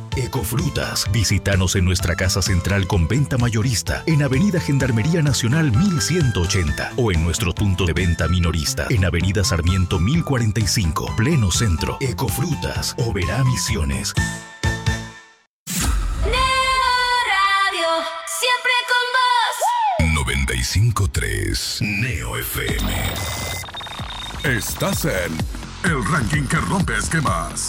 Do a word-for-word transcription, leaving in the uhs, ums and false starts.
Ecofrutas. Visítanos en nuestra casa central con venta mayorista en Avenida Gendarmería Nacional mil ciento ochenta o en nuestro punto de venta minorista en Avenida Sarmiento mil cuarenta y cinco, Pleno Centro. Ecofrutas, Oberá Misiones. noventa y cinco punto tres Neo F M. Estás en el ranking que rompe esquemas.